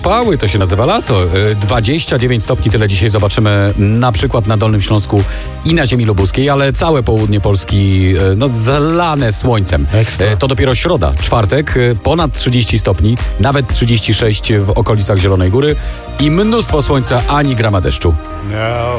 upały, to się nazywa lato. 29 stopni, tyle dzisiaj zobaczymy na przykład na Dolnym Śląsku i na ziemi lubuskiej, ale całe południe Polski zalane słońcem. Ekstra. To dopiero środa, czwartek, ponad 30 stopni, nawet 36 w okolicach Zielonej Góry i mnóstwo słońca, ani grama deszczu. Now